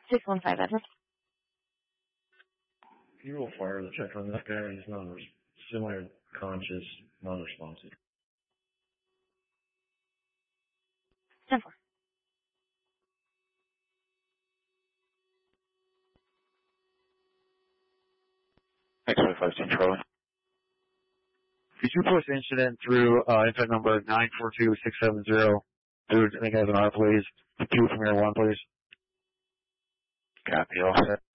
615 address. You will fire the check on that guy. He's not semi-conscious, non-responsive. 10-4. X-25 Charlie. Could you push incident through incident number 942670 through, I think, as an R, please? 2 from here, 1, please. Copy, all set.